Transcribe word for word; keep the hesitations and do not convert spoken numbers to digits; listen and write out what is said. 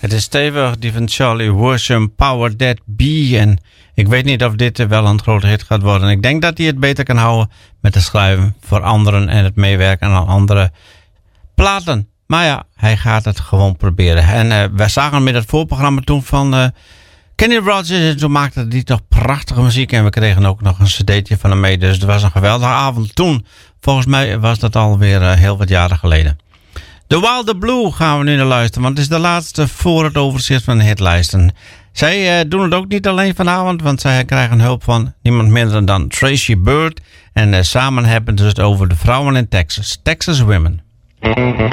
Het is stevig, die van Charlie Worsham, Power That Be. En ik weet niet of dit wel een grote hit gaat worden. Ik denk dat hij het beter kan houden met het schrijven voor anderen en het meewerken aan andere platen. Maar ja, hij gaat het gewoon proberen. En uh, we zagen met het voorprogramma toen van uh, Kenny Rogers. En toen maakte hij toch prachtige muziek. En we kregen ook nog een cd'tje van hem mee. Dus het was een geweldige avond toen. Volgens mij was dat alweer uh, heel wat jaren geleden. The Wilder Blue gaan we nu naar luisteren. Want het is de laatste voor het overzicht van de hitlijsten. Zij uh, doen het ook niet alleen vanavond. Want zij krijgen hulp van niemand minder dan Tracy Byrd. En uh, samen hebben ze het over de vrouwen in Texas. Texas Women.